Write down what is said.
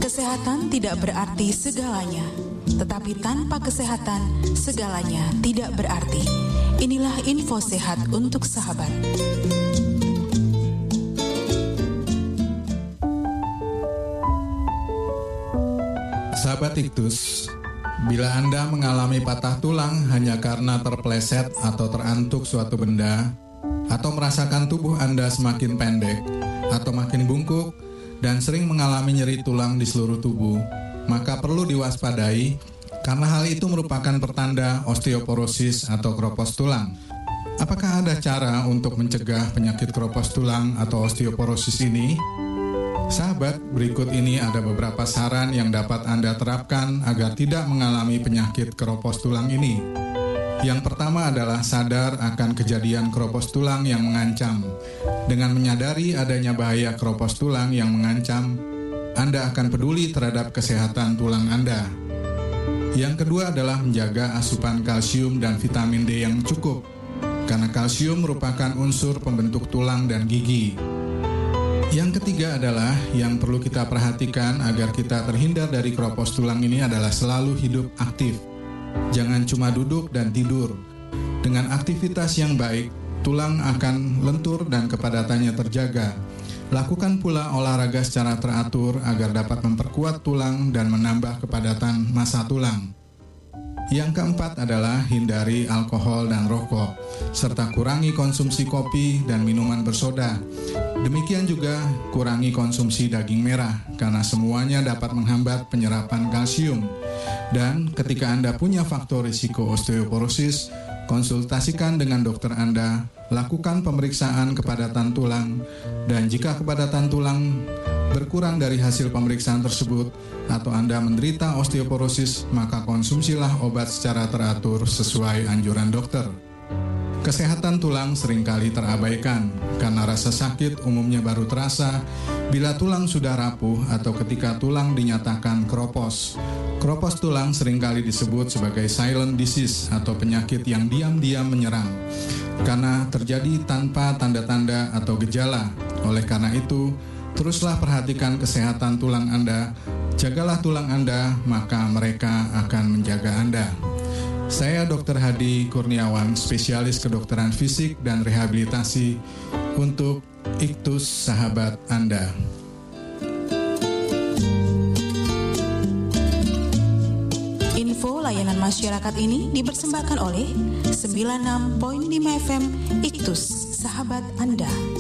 Kesehatan tidak berarti segalanya, tetapi tanpa kesehatan, segalanya tidak berarti. Inilah info sehat untuk sahabat. Sahabat Iktus, bila Anda mengalami patah tulang hanya karena terpeleset atau terantuk suatu benda, atau merasakan tubuh Anda semakin pendek atau makin bungkuk, dan sering mengalami nyeri tulang di seluruh tubuh, maka perlu diwaspadai karena hal itu merupakan pertanda osteoporosis atau keropos tulang. Apakah ada cara untuk mencegah penyakit keropos tulang atau osteoporosis ini? Sahabat, berikut ini ada beberapa saran yang dapat Anda terapkan agar tidak mengalami penyakit keropos tulang ini. Yang pertama adalah sadar akan kejadian keropos tulang yang mengancam. Dengan menyadari adanya bahaya keropos tulang yang mengancam, Anda akan peduli terhadap kesehatan tulang Anda. Yang kedua adalah menjaga asupan kalsium dan vitamin D yang cukup, karena kalsium merupakan unsur pembentuk tulang dan gigi. Yang ketiga adalah yang perlu kita perhatikan agar kita terhindar dari keropos tulang ini adalah selalu hidup aktif. Jangan cuma duduk dan tidur. Dengan aktivitas yang baik, tulang akan lentur dan kepadatannya terjaga. Lakukan pula olahraga secara teratur agar dapat memperkuat tulang dan menambah kepadatan massa tulang. Yang keempat adalah hindari alkohol dan rokok, serta kurangi konsumsi kopi dan minuman bersoda. Demikian juga kurangi konsumsi daging merah, karena semuanya dapat menghambat penyerapan kalsium. Dan ketika Anda punya faktor risiko osteoporosis, konsultasikan dengan dokter Anda, lakukan pemeriksaan kepadatan tulang, dan jika kepadatan tulang berkurang dari hasil pemeriksaan tersebut, atau Anda menderita osteoporosis, maka konsumsilah obat secara teratur sesuai anjuran dokter. Kesehatan tulang seringkali terabaikan, karena rasa sakit umumnya baru terasa bila tulang sudah rapuh atau ketika tulang dinyatakan keropos. Keropos tulang seringkali disebut sebagai silent disease atau penyakit yang diam-diam menyerang, karena terjadi tanpa tanda-tanda atau gejala. Oleh karena itu, teruslah perhatikan kesehatan tulang Anda, jagalah tulang Anda, maka mereka akan menjaga Anda. Saya Dr. Hadi Kurniawan, spesialis kedokteran fisik dan rehabilitasi untuk Iktus Sahabat Anda. Info layanan masyarakat ini dipersembahkan oleh 96.5 FM Iktus Sahabat Anda.